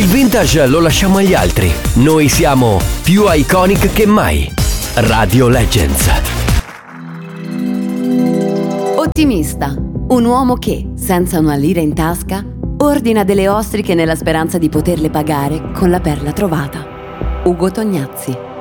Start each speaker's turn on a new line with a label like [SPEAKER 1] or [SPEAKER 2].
[SPEAKER 1] Il vintage lo lasciamo agli altri. Noi siamo più iconic che mai. Radio Legends.
[SPEAKER 2] Ottimista, un uomo che, senza una lira in tasca, ordina delle ostriche nella speranza di poterle pagare con la perla trovata. Ugo Tognazzi.